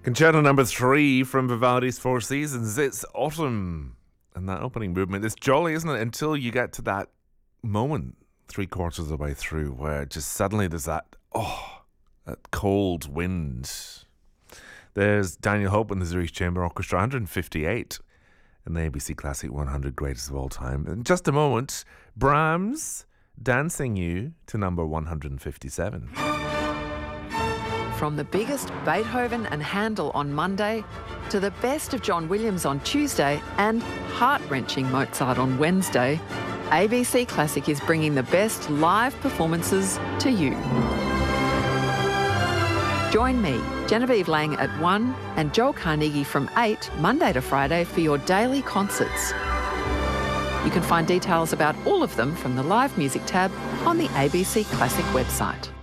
Concerto number 3 from Vivaldi's Four Seasons. It's autumn. And that opening movement is jolly, isn't it? Until you get to that moment, 3/4 of the way through, where just suddenly there's that cold wind. There's Daniel Hope and the Zurich Chamber Orchestra, 158 in the ABC Classic 100 Greatest of All Time. In just a moment, Brahms dancing you to number 157. From the biggest Beethoven and Handel on Monday to the best of John Williams on Tuesday and heart-wrenching Mozart on Wednesday, ABC Classic is bringing the best live performances to you. Join me, Genevieve Lang at 1 and Joel Carnegie from 8, Monday to Friday for your daily concerts. You can find details about all of them from the Live Music tab on the ABC Classic website.